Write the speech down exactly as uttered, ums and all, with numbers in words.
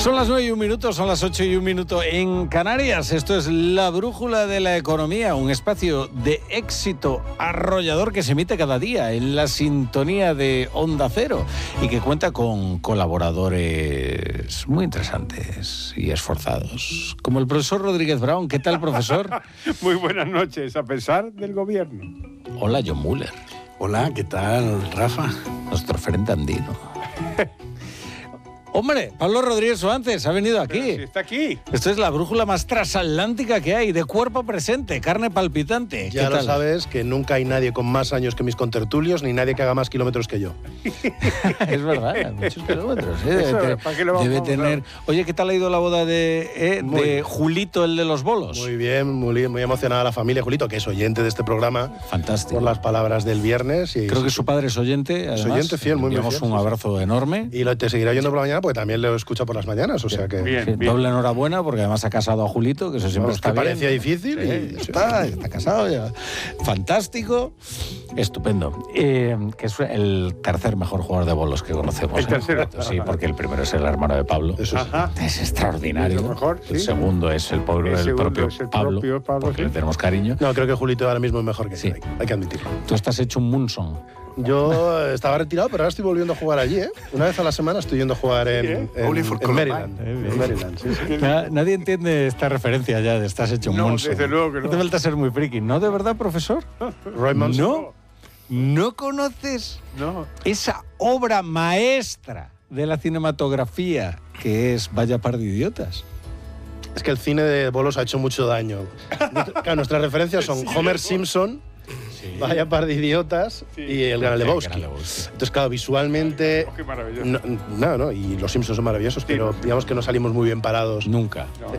Son las nueve y un minuto, son las ocho y un minuto en Canarias. Esto es La Brújula de la Economía, un espacio de éxito arrollador que se emite cada día en la sintonía de Onda Cero y que cuenta con colaboradores muy interesantes y esforzados, como el profesor Rodríguez Brown. ¿Qué tal, profesor? Muy buenas noches, a pesar del gobierno. Hola, John Muller. Hola, ¿qué tal, Rafa? Nuestro frente andino. Hombre, Pablo Rodríguez Suárez ha venido aquí. Pero si está aquí. Esto es la brújula más transatlántica que hay, de cuerpo presente, carne palpitante. Ya ¿Qué lo tal? sabes, que nunca hay nadie con más años que mis contertulios, ni nadie que haga más kilómetros que yo. Es verdad, muchos kilómetros. ¿eh? Debe, Eso, tener, ¿para qué lo vamos debe a usar? tener... Oye, ¿qué tal ha ido la boda de, eh, Muy de bien. Julito, el de los bolos? Muy bien, muy, muy emocionada la familia. Julito, que es oyente de este programa, Fantástico. por las palabras del viernes. Y, Creo que su padre es oyente, además. oyente fiel, muy, muy Enviamos fiel, un sí, sí. abrazo enorme. Y lo, te seguirá oyendo por la mañana, porque también lo escucho por las mañanas, o sea que... Bien, Sí, bien. doble enhorabuena, porque además ha casado a Julito, que eso siempre Vamos, está que bien. parecía difícil y- Sí, está, está casado ya. Fantástico, estupendo. Eh, que es el tercer mejor jugador de bolos que conocemos. El ¿eh? tercero. Sí, porque el primero es el hermano de Pablo. Eso sí. Ajá. Es extraordinario. Es lo mejor, El sí. segundo es el, pobre, El el segundo propio es el Pablo, propio Pablo, porque sí. le tenemos cariño. No, creo que Julito ahora mismo es mejor que Sí. yo, hay, hay que admitirlo. Tú estás hecho un Munson. Yo estaba retirado, pero ahora estoy volviendo a jugar allí, ¿eh? Una vez a la semana estoy yendo a jugar en, Sí, ¿eh? en- Only for en Maryland. Columbine. En Maryland, sí, sí. Na- Nadie entiende esta referencia ya de estás hecho un No, Munson. desde luego que no. te falta ser muy friki. ¿No, de verdad, profesor? Roy Monson. ¿No? ¿No conoces No. esa obra maestra de la cinematografía que es Vaya par de idiotas? Es que el cine de bolos ha hecho mucho daño. Claro, nuestras referencias son Homer Simpson, Vaya par de idiotas Sí. y el Gran Lebowski. Gran Lebowski. Entonces, claro, visualmente... Oh, qué maravilloso. No, no, no, y los Simpsons son maravillosos, pero digamos que no salimos muy bien parados. Nunca. No.